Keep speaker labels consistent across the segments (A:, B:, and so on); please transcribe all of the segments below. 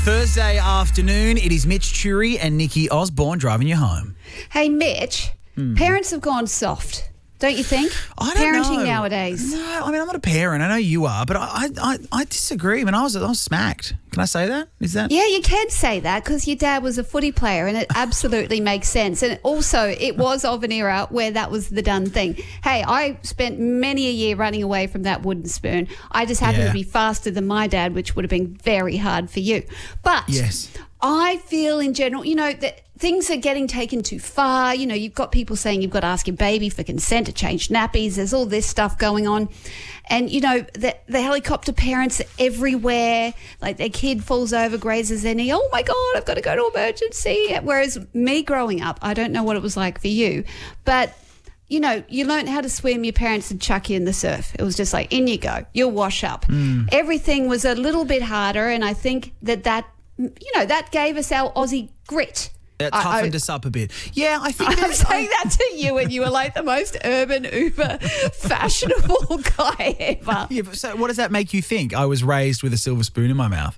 A: Thursday afternoon, it is Mitch Churi and Nikki Osborne driving you home.
B: Hey, Mitch, parents have gone soft, don't you think?
A: I don't
B: Parenting
A: know.
B: nowadays.
A: No, I mean, I'm not a parent. I know you are, but I disagree. I mean, I was smacked. Can I say that? Is that?
B: Yeah, you can say that because your dad was a footy player and it absolutely makes sense. And also, it was of an era where that was the done thing. Hey, I spent many a year running away from that wooden spoon. I just happened to be faster than my dad, which would have been very hard for you. But
A: Yes.
B: I feel in general, that things are getting taken too far. You've got people saying you've got to ask your baby for consent to change nappies. There's all this stuff going on. And, the helicopter parents are everywhere. Like their kid falls over, grazes their knee. Oh, my God, I've got to go to emergency. Whereas me growing up, I don't know what it was like for you. But, you learned how to swim. Your parents would chuck you in the surf. It was just like, in you go. You'll wash up. Everything was a little bit harder. And I think that gave us our Aussie grit.
A: That toughened us up a bit. Yeah, I think
B: I'm saying that to you and you were like the most urban, uber fashionable guy ever.
A: Yeah, but so what does that make you think? I was raised with a silver spoon in my mouth.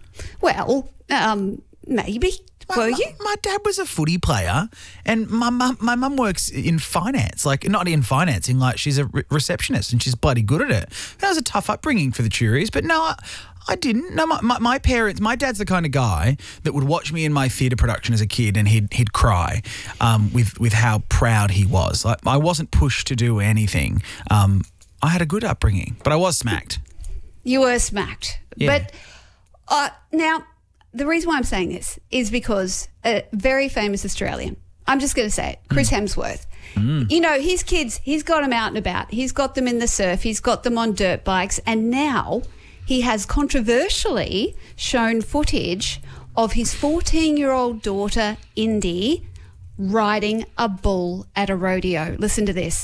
B: Well, maybe. Were you?
A: My dad was a footy player and my mum works in finance, like not in financing, like she's a receptionist and she's bloody good at it. That was a tough upbringing for the Churies, but no, I didn't. No, my parents, my dad's the kind of guy that would watch me in my theatre production as a kid and he'd cry with how proud he was. Like, I wasn't pushed to do anything. I had a good upbringing, but I was smacked.
B: You were smacked.
A: Yeah.
B: But now, the reason why I'm saying this is because a very famous Australian, I'm just going to say it, Chris Hemsworth. His kids, he's got them out and about. He's got them in the surf. He's got them on dirt bikes. And now he has controversially shown footage of his 14-year-old daughter, Indy, riding a bull at a rodeo. Listen to this.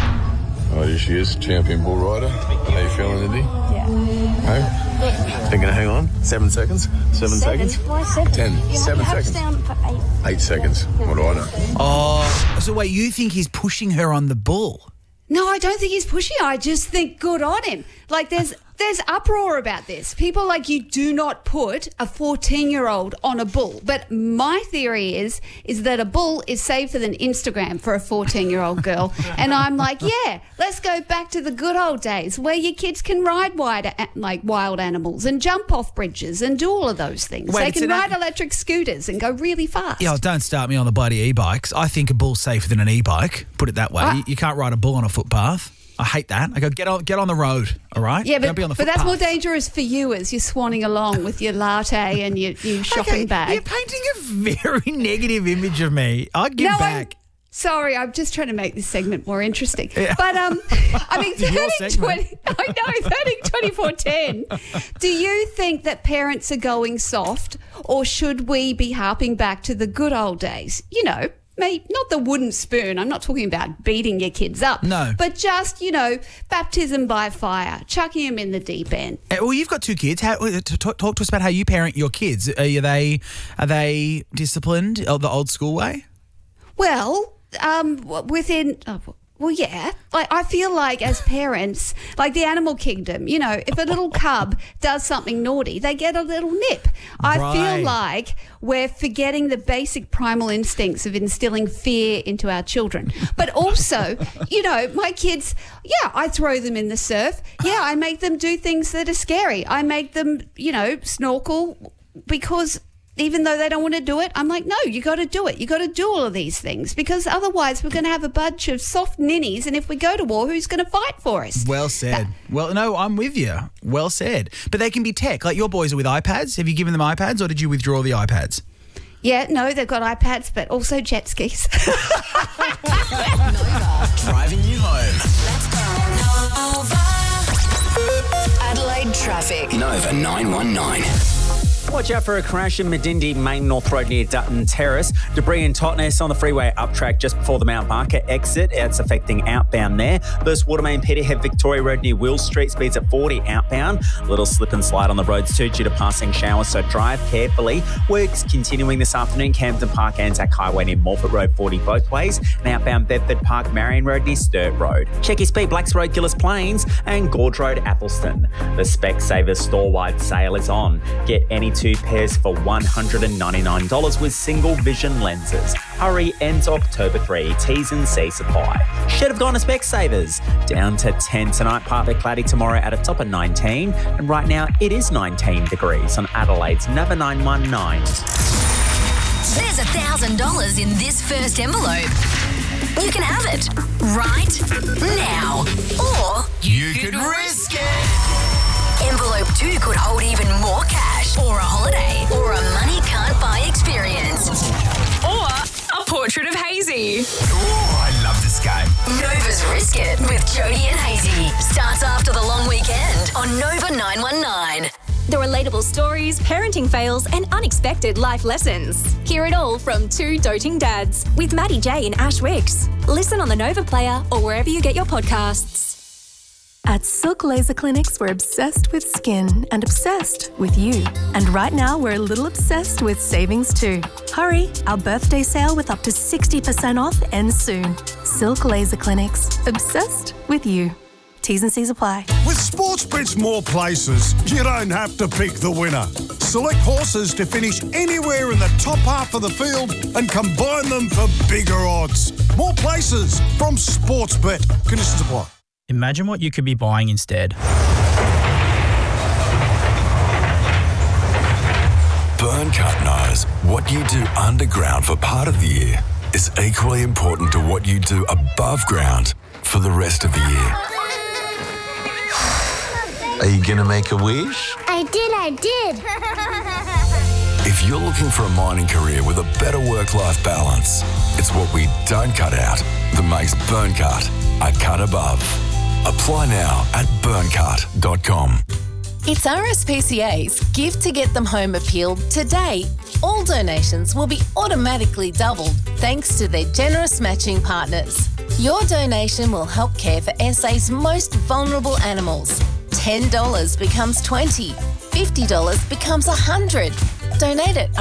C: Oh, here she is, champion bull rider. How you feeling, Indy?
D: Yeah.
C: Hey? Thinking, hang on, 7 seconds? 7 seconds?
D: Why 7?
C: 10.
D: You
C: 7
D: have
C: seconds.
D: down for 8.
C: 8 seconds. What do I know?
A: Oh, so wait, you think he's pushing her on the bull?
B: No, I don't think he's pushing. I just think good on him. Like there's uproar about this. People are like, you do not put a 14-year-old on a bull. But my theory is that a bull is safer than Instagram for a 14-year-old girl. And I'm like, yeah, let's go back to the good old days where your kids can ride wild animals and jump off bridges and do all of those things.
A: Wait,
B: they can ride electric scooters and go really fast.
A: Yeah, don't start me on the bloody e-bikes. I think a bull's safer than an e-bike, put it that way. You can't ride a bull on a footpath. I hate that. I go, get on the road, all right?
B: Yeah,
A: Don't be on the
B: but that's more
A: footpath.
B: dangerous for you as you're swanning along with your latte and your shopping bag.
A: You're painting a very negative image of me. I'll give back.
B: Sorry, I'm just trying to make this segment more interesting.
A: Yeah.
B: But, I mean,
A: Your segment.
B: 24/10, do you think that parents are going soft or should we be harping back to the good old days? Not the wooden spoon. I'm not talking about beating your kids up.
A: No.
B: But just, baptism by fire, chucking them in the deep end.
A: Well, you've got 2 kids. Talk to us about how you parent your kids. Are they disciplined the old school way?
B: Well, yeah. Like I feel like as parents, like the animal kingdom, if a little cub does something naughty, they get a little nip. I feel like we're forgetting the basic primal instincts of instilling fear into our children. But also, my kids, I throw them in the surf. Yeah, I make them do things that are scary. I make them, snorkel because even though they don't want to do it, I'm like, no, you got to do it. You got to do all of these things because otherwise we're going to have a bunch of soft ninnies, and if we go to war, who's going to fight for us?
A: Well said. Well, no, I'm with you. Well said. But they can be tech. Like your boys are with iPads. Have you given them iPads or did you withdraw the iPads?
B: Yeah, no, they've got iPads, but also jet skis.
E: Nova.
F: Driving you home.
E: Nova. Adelaide traffic.
F: Nova 919.
G: Watch out for a crash in Medindi, Main North Road near Dutton Terrace. Debris and tightness on the freeway up track just before the Mount Barker exit. It's affecting outbound there. Burst water main Peterhead Victoria Road near Will Street. Speeds at 40 outbound. Little slip and slide on the roads too due to passing showers, so drive carefully. Works continuing this afternoon. Camden Park Anzac Highway near Morford Road 40 both ways. And outbound Bedford Park Marion Road near Sturt Road. Check your speed, Blacks Road Gillis Plains and Gorge Road Athelston. The Specsavers store-wide sale is on. Get any 2 pairs for $199 with single vision lenses. Hurry, ends October 3. T's and C's apply. Should have gone to Specsavers. Down to 10 tonight, partly cloudy tomorrow at a top of 19. And right now it is 19 degrees on Adelaide's Nova 919.
E: There's $1,000 in this first envelope. You can have it right now. Or
F: You could risk it.
E: envelope 2 could hold even more cash, or a holiday, or a money can't buy experience.
D: Or a portrait of Hazy.
F: Oh, I love this game.
E: Nova's Risk It with Jody and Hazy starts after the long weekend on Nova 919.
D: The relatable stories, parenting fails, and unexpected life lessons. Hear it all from 2 doting dads with Maddie J and Ash Wicks. Listen on the Nova Player or wherever you get your podcasts.
H: At Silk Laser Clinics, we're obsessed with skin and obsessed with you. And right now, we're a little obsessed with savings too. Hurry, our birthday sale with up to 60% off ends soon. Silk Laser Clinics, obsessed with you. T's and C's apply.
I: With Sportsbet's more places, you don't have to pick the winner. Select horses to finish anywhere in the top half of the field and combine them for bigger odds. More places from Sportsbet. Conditions apply.
J: Imagine what you could be buying instead.
C: Burncut knows what you do underground for part of the year is equally important to what you do above ground for the rest of the year. Are you going to make a wish?
K: I did.
C: If you're looking for a mining career with a better work-life balance, it's what we don't cut out that makes Burncut a cut above. Apply now at burncut.com.
L: It's RSPCA's Give to Get Them Home appeal today. All donations will be automatically doubled thanks to their generous matching partners. Your donation will help care for SA's most vulnerable animals. $10 becomes $20, $50 becomes $100. Donate at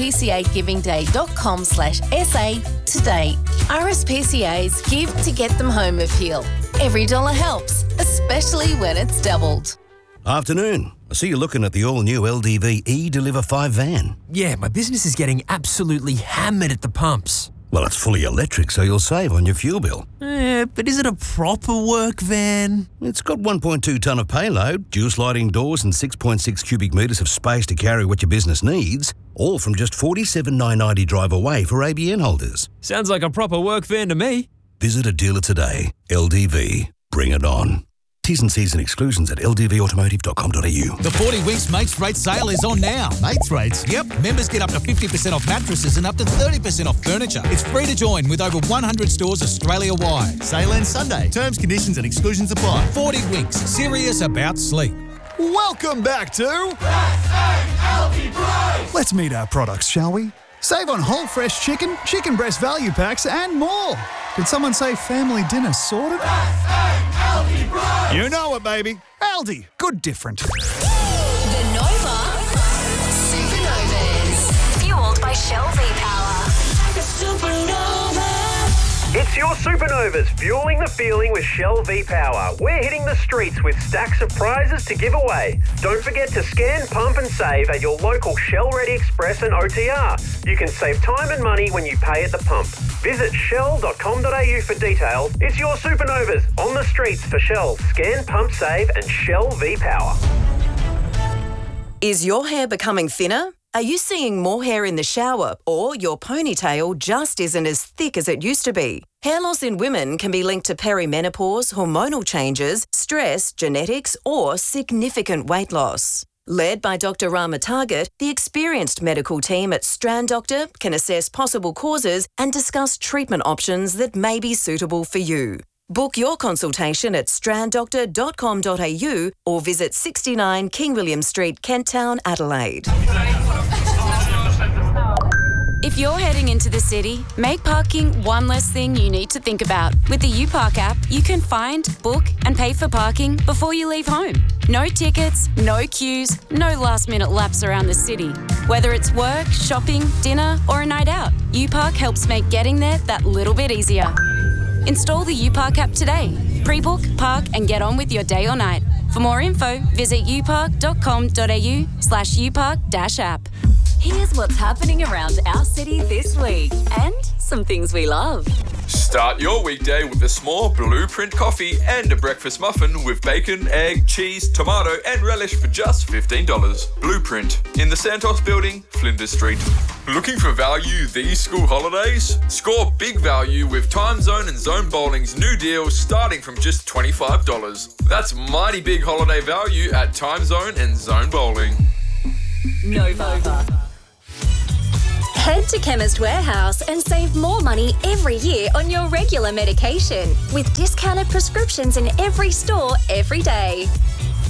L: rspcagivingday.com/SA today. RSPCA's Give to Get Them Home appeal. Every dollar helps, especially when it's doubled.
M: Afternoon. I see you're looking at the all-new LDV E-Deliver 5 van.
N: Yeah, my business is getting absolutely hammered at the pumps.
M: Well, it's fully electric, so you'll save on your fuel bill.
N: But is it a proper work van?
M: It's got 1.2 tonne of payload, dual sliding doors and 6.6 cubic metres of space to carry what your business needs, all from just $47,990 drive away for ABN holders.
N: Sounds like a proper work van to me.
M: Visit a dealer today. LDV. Bring it on. T's and C's and exclusions at ldvautomotive.com.au.
O: The 40 Winks Mates Rate sale is on now.
P: Mates Rates?
O: Yep. Members get up to 50% off mattresses and up to 30% off furniture. It's free to join with over 100 stores Australia-wide.
P: Sale ends Sunday. Terms, conditions and exclusions apply.
O: 40 Winks. Serious about sleep.
P: Welcome back to S.A.L.D. Price. Let's meet our products, shall we? Save on whole fresh chicken, chicken breast value packs and more. Did someone say family dinner sorted? S.A.L.D. Price. You know it, baby. Aldi. Good different.
E: The Nova Supernovas. Fueled by Shell V-Power.
Q: Supernova. It's your Supernovas, fueling the feeling with Shell V-Power. We're hitting the streets with stacks of prizes to give away. Don't forget to scan, pump and save at your local Shell Ready Express and OTR. You can save time and money when you pay at the pump. Visit shell.com.au for details. It's your Supernovas on the streets for Shell. Scan, pump, save and Shell V-Power.
R: Is your hair becoming thinner? Are you seeing more hair in the shower, or your ponytail just isn't as thick as it used to be? Hair loss in women can be linked to perimenopause, hormonal changes, stress, genetics, or significant weight loss. Led by Dr. Rama Target, the experienced medical team at Strand Doctor can assess possible causes and discuss treatment options that may be suitable for you. Book your consultation at stranddoctor.com.au or visit 69 King William Street, Kent Town, Adelaide.
D: If you're heading into the city, make parking one less thing you need to think about. With the UPark app, you can find, book and pay for parking before you leave home. No tickets, no queues, no last-minute laps around the city. Whether it's work, shopping, dinner or a night out, UPark helps make getting there that little bit easier. Install the UPark app today. Pre-book, park and get on with your day or night. For more info, visit upark.com.au/upark-app.
K: Here's what's happening around our city this week and some things we love.
S: Start your weekday with a small Blueprint coffee and a breakfast muffin with bacon, egg, cheese, tomato and relish for just $15. Blueprint in the Santos Building, Flinders Street. Looking for value these school holidays? Score big value with Time Zone and Zone Bowling's new deals starting from just $25. That's mighty big holiday value at Time Zone and Zone Bowling.
K: Nova. Head to Chemist Warehouse and save more money every year on your regular medication with discounted prescriptions in every store every day.